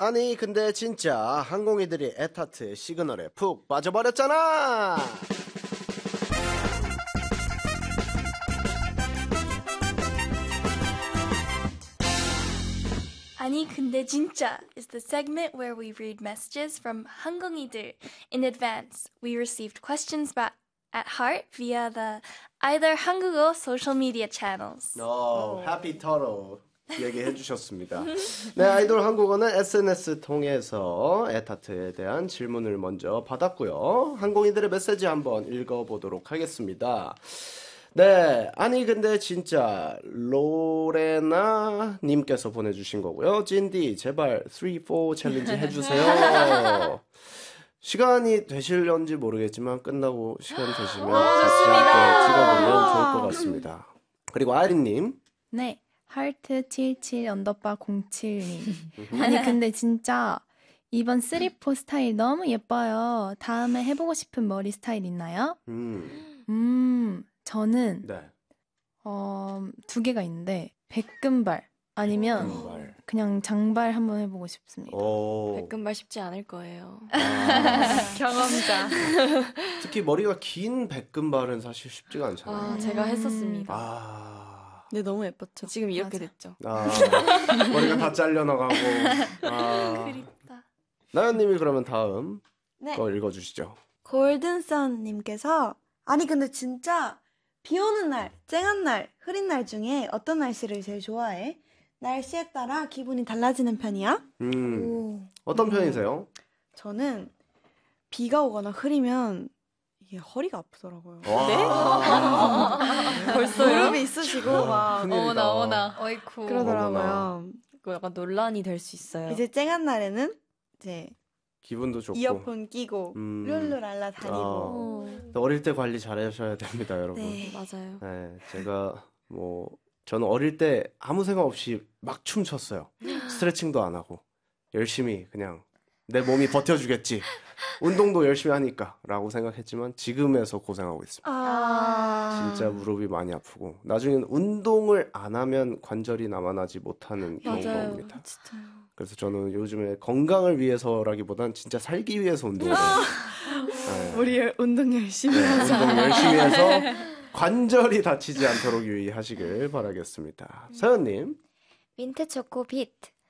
아니 근데 진짜 항공이들이 에타트의 시그널에 푹 빠져버렸잖아. 아니 근데 진짜 is the segment where we read messages from 항공이들. In advance, we received questions at heart via the either 한국어 social media channels. Happy Turtle 얘기해 주셨습니다. 네, 아이돌 한국어는 SNS 통해서 에타트에 대한 질문을 먼저 받았고요. 항공이들의 메시지 한번 읽어보도록 하겠습니다. 네, 아니 근데 진짜 로레나 님께서 보내주신 거고요. 찐디 제발 3, 4 챌린지 해주세요. 시간이 되실런지 모르겠지만 끝나고 시간 되시면 같이 함께 찍어보면 좋을 것 같습니다. 그리고 아린님. 네, 하트 77 언더바 07님. 아니 근데 진짜 이번 3포 스타일 너무 예뻐요. 다음에 해보고 싶은 머리 스타일 있나요? 저는 네. 두 개가 있는데 백금발 아니면 백금발. 그냥 장발 한번 해보고 싶습니다. 백금발 쉽지 않을 거예요. 경험자. 특히 머리가 긴 백금발은 사실 쉽지가 않잖아요. 제가 했었습니다. 근데 너무 예뻤죠. 지금 이렇게 됐죠. 머리가 다 잘려나가고. 그립다. 나연님이 그러면 다음 네. 거 읽어주시죠. 골든선님께서 아니 근데 진짜 비 오는 날, 쨍한 날, 흐린 날 중에 어떤 날씨를 제일 좋아해? 날씨에 따라 기분이 달라지는 편이야? 어떤 편이세요? 저는 비가 오거나 흐리면 이게 허리가 아프더라고요. 벌써 무릎이 있으시고 막 어머나. 어이쿠. 그러더라고요. 그거 약간 논란이 될 수 있어요. 이제 쨍한 날에는 이제 기분도 좋고. 이어폰 끼고 룰루랄라 다니고. 어릴 때 관리 잘하셔야 됩니다, 여러분. 네. 맞아요. 네, 제가 저는 어릴 때 아무 생각 없이 막 춤췄어요. 스트레칭도 안 하고 열심히 그냥 내 몸이 버텨주겠지. 운동도 열심히 하니까 라고 생각했지만 지금에서 고생하고 있습니다. 진짜 무릎이 많이 아프고 나중에는 운동을 안 하면 관절이 남아나지 못하는 경우가 옵니다. 진짜요. 그래서 저는 요즘에 건강을 위해서라기보단 진짜 살기 위해서 운동을 해요. 네. 우리 운동 열심히 하자. 운동 열심히 해서 관절이 다치지 않도록 유의하시길 바라겠습니다. 서연님. 민트 초코 비트.